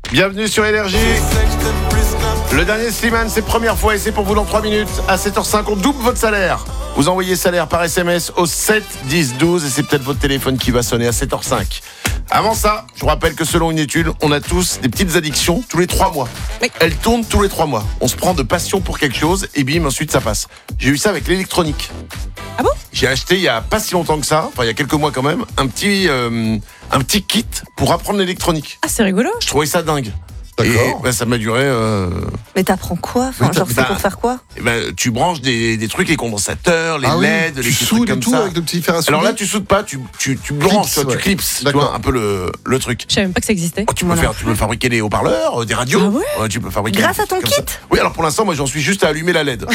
Bienvenue sur Énergie. Le dernier Slimane, c'est première fois et c'est pour vous dans 3 minutes. À 7h05, on double votre salaire. Vous envoyez salaire par SMS au 7 10 12 et c'est peut-être votre téléphone qui va sonner à 7h05. Avant ça, je vous rappelle que selon une étude, on a tous des petites addictions tous les 3 mois. Oui. Elles tournent tous les 3 mois. On se prend de passion pour quelque chose et bim, ensuite ça passe. J'ai eu ça avec l'électronique. Ah bon ? J'ai acheté il y a pas si longtemps que ça, enfin il y a quelques mois quand même, un petit kit pour apprendre l'électronique. Ah, c'est rigolo. Je trouvais ça dingue. D'accord. Et ça m'a duré. Mais t'apprends quoi ? Enfin, Oui, genre, c'est pour faire quoi ? Tu branches des trucs, les condensateurs, les LED, les tu petits trucs soudes et comme tout ça. avec de petits fers à souder. Alors là, tu soudes pas, tu branches, tu clipses, tu D'accord. vois, un peu le truc. Je savais même pas que ça existait. Oh, tu peux fabriquer des haut-parleurs, des radios. Ah ouais Tu peux fabriquer. Grâce des à ton trucs comme kit ça. Oui, alors pour l'instant, moi, j'en suis juste à allumer la LED.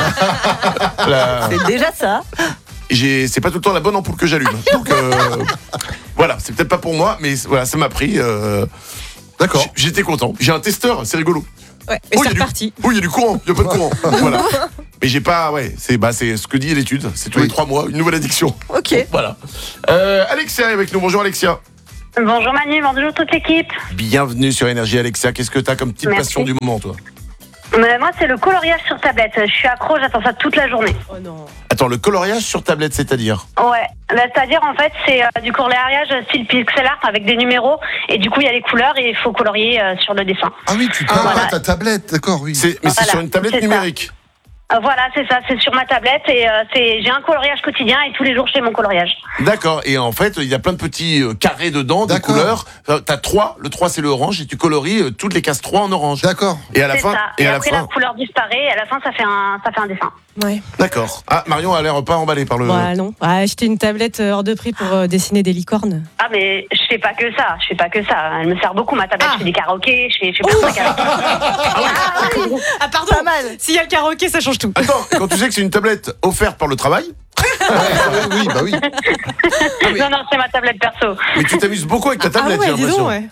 C'est déjà ça. C'est pas tout le temps la bonne ampoule que j'allume. Donc voilà, c'est peut-être pas pour moi, mais voilà, ça m'a pris. D'accord. J'étais content. J'ai un testeur, c'est rigolo. Ouais, mais Oh, c'est il y a reparti. Oui, il y a du courant, il n'y a pas de courant. Voilà. Mais j'ai pas, c'est ce que dit l'étude. C'est tous les 3 mois, une nouvelle addiction. Ok. Voilà. Alexia est avec nous. Bonjour Alexia. Bonjour Manu, bonjour toute l'équipe. Bienvenue sur Énergie Alexia. Qu'est-ce que t'as comme petite Merci. passion du moment, toi? Moi, c'est le coloriage sur tablette. Je suis accro, j'attends ça toute la journée. Oh non. Attends, le coloriage sur tablette, c'est-à-dire? Ouais, c'est-à-dire en fait, c'est du coloriage style pixel art avec des numéros. Et du coup, il y a les couleurs et il faut colorier sur le dessin. Ah oui, tu parles Voilà. à ta tablette, d'accord, oui. C'est Voilà, sur une tablette c'est ça. numérique. Voilà, c'est ça, c'est sur ma tablette et j'ai un coloriage quotidien et tous les jours je fais mon coloriage. D'accord. Et en fait, il y a plein de petits carrés dedans, des D'accord. couleurs. T'as 3. Le 3, c'est le orange. Et tu colories toutes les cases 3 en orange. D'accord. Et à la C'est fin. ça. Et Et à la après fin. la couleur disparaît et à la fin ça fait un dessin. Ouais. D'accord. Ah, Marion a l'air pas emballée par le. Ouais, non. Ouais, acheter une tablette hors de prix pour dessiner des licornes. Ah mais je fais pas que ça, Elle me sert beaucoup ma tablette, je fais des karaokés, je fais plein de trucs avec. Ah, pardon. Pas mal. S'il y a le karaoké, ça change tout. Attends, quand tu sais que c'est une tablette offerte par le travail, Oui, bah oui. Non, c'est ma tablette perso. mais tu t'amuses beaucoup avec ta Ah tablette, ouais, j'ai dis l'impression. donc, ouais.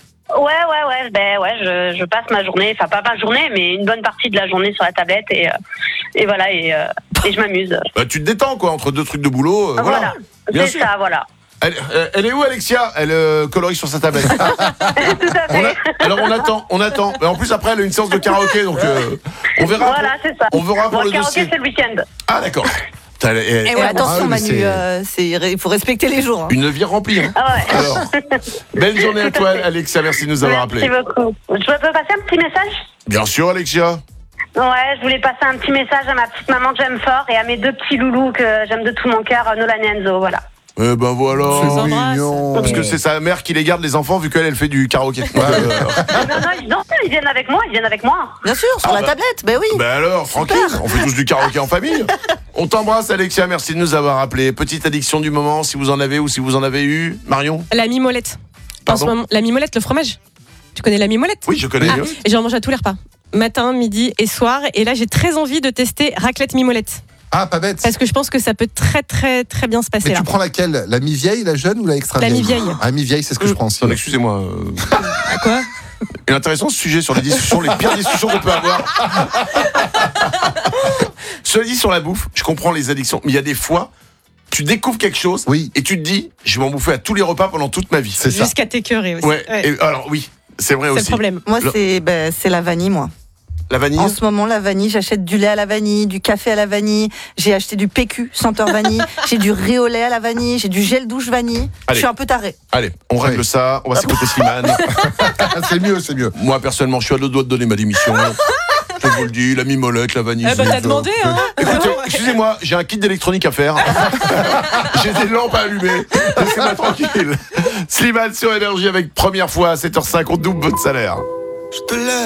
Je passe ma journée, enfin pas ma journée, mais une bonne partie de la journée sur la tablette et voilà et je m'amuse. Bah, tu te détends, quoi, entre deux trucs de boulot. Voilà, Bien c'est sûr. ça, voilà. Elle est où, Alexia? Elle colorie sur sa tablette. Tout à fait. Alors on attend. Mais en plus après elle a une séance de karaoké, donc on verra. Voilà, c'est ça. On verra pour Bon, le karaoké, dossier. c'est le week-end. Ah d'accord. T'as Et ouais, attention, ah, mais Manu, il faut respecter les jours. Hein. une vie remplie. Hein. Ah ouais. Alors, belle journée à toi, Alexia. Merci de nous avoir Merci appelés. beaucoup. Je peux passer un petit message? Bien sûr, Alexia. Ouais, je voulais passer un petit message à ma petite maman que j'aime fort et à mes 2 petits loulous que j'aime de tout mon cœur, Nolan et Enzo, voilà. Eh ben voilà. Je les C'est embrasse. mignon. Parce que c'est sa mère qui les garde les enfants vu qu'elle elle fait du karaoké. Donc, Non, ils viennent avec moi, Bien sûr, sur la tablette, ben oui. bah alors, tranquille, on fait tous du karaoké en famille. On t'embrasse, Alexia, merci de nous avoir appelés. Petite addiction du moment, si vous en avez ou si vous en avez eu. Marion? La mimolette. Pardon En ce moment, la mimolette, le fromage. Tu connais la mimolette? Oui, je connais. Ah, et j'en mange à tous les repas. Matin, midi et soir. Et là, j'ai très envie de tester raclette mimolette. Ah, pas bête. Parce que je pense que ça peut très, très, très bien se passer Mais là. tu prends laquelle? La mi-vieille, la jeune ou la extra vieille? La mi-vieille. Ah, mi-vieille, c'est ce que je prends aussi. Non, excusez-moi. Quoi? Il est intéressant ce sujet sur les discussions, les pires discussions qu'on peut avoir. Cela dit, sur la bouffe, je comprends les addictions, mais il y a des fois, tu découvres quelque chose Oui. et tu te dis, je vais m'en bouffer à tous les repas pendant toute ma vie. C'est ça. Jusqu'à t'écœurer aussi. Ouais. Ouais. Et alors oui, c'est vrai C'est aussi. le problème. Moi, Le- c'est la vanille, moi. La vanille. En ce moment, la vanille, j'achète du lait à la vanille, du café à la vanille, j'ai acheté du PQ senteur vanille, j'ai du riz au lait à la vanille, j'ai du gel douche vanille. Allez. Je suis un peu tarée. Allez, on règle Oui. ça. On va s'écouter Slimane. C'est mieux, c'est mieux. Moi personnellement, je suis à deux doigts de donner ma démission. Je vous le dis, la mimolette, la vanille. Eh ben, t'as demandé, hein? Écoutez, excusez-moi, j'ai un kit d'électronique à faire. J'ai des lampes à allumer. Laissez-moi tranquille. Slimane sur Énergie avec première fois à 7h05, on double votre salaire.